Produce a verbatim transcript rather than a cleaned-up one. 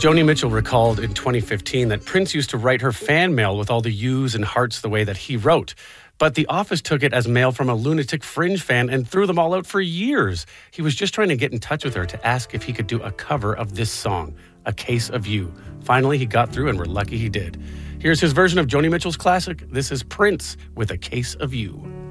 Joni Mitchell recalled in twenty fifteen that Prince used to write her fan mail with all the U's and hearts the way that he wrote. But the office took it as mail from a Lunatic Fringe fan and threw them all out for years. He was just trying to get in touch with her to ask if he could do a cover of this song, A Case of You. Finally, he got through, and we're lucky he did. Here's his version of Joni Mitchell's classic. This is Prince with A Case of You.